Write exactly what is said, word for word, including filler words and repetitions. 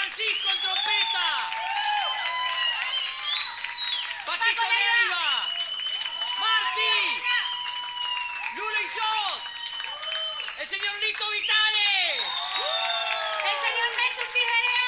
Francisco en trompeta. Paquito Leiva. Marti. Lula y yo. El señor Lito Vitale.